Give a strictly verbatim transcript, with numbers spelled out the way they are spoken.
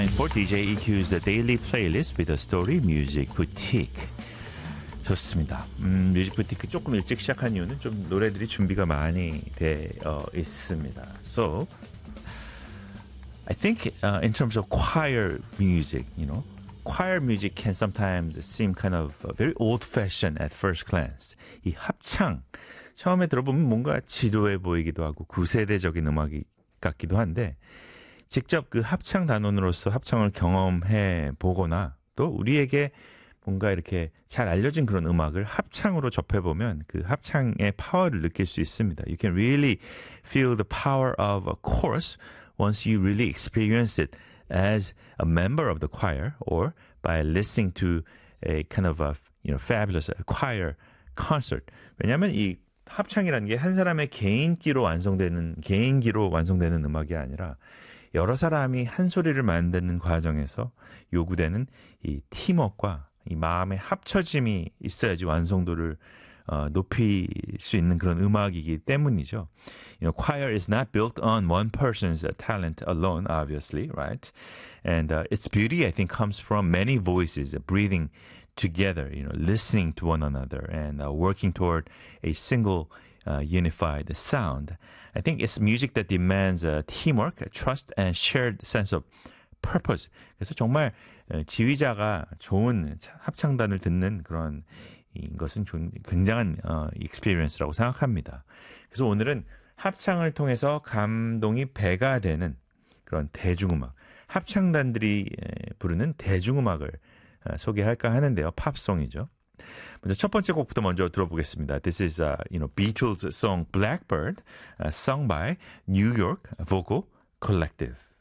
time for 디제이 이큐's Daily Playlist with a Story Music Boutique. 좋습니다. 음, 뮤직 부티크 조금 일찍 시작한 이유는 좀 노래들이 준비가 많이 되어 있습니다. So, I think uh, in terms of choir music, you know, choir music can sometimes seem kind of very old-fashioned at first glance. 이 합창, 처음에 들어보면 뭔가 지루해 보이기도 하고 구세대적인 음악이 같기도 한데 직접 그 합창 단원으로서 합창을 경험해 보거나 또 우리에게 뭔가 이렇게 잘 알려진 그런 음악을 합창으로 접해보면 그 합창의 파워를 느낄 수 있습니다. You can really feel the power of a chorus once you really experience it as a member of the choir or by listening to a kind of a you know, fabulous choir concert. 왜냐하면 이 합창이라는 게 한 사람의 개인기로 완성되는 개인기로 완성되는 음악이 아니라 여러 사람이 한 소리를 만드는 과정에서 요구되는 이 팀워크와 이 마음의 합쳐짐이 있어야지 완성도를 어, 높일 수 있는 그런 음악이기 때문이죠. You know, choir is not built on one person's talent alone, obviously, right? And uh, its beauty, I think, comes from many voices breathing together, you know, listening to one another and uh, working toward a single uh, unified sound. I think it's music that demands uh, teamwork, trust, and shared sense of purpose. 그래서 정말 지휘자가 좋은 합창단을 듣는 그런 것은 굉장한 어, experience라고 생각합니다. 그래서 오늘은 합창을 통해서 감동이 배가 되는 그런 대중음악, 합창단들이 부르는 대중음악을 소개할까 하는데요. 팝송이죠. 먼저 첫 번째 곡부터 먼저 들어보겠습니다. This is uh, you know, Beatles song Blackbird, uh, sung by New York Vocal Collective.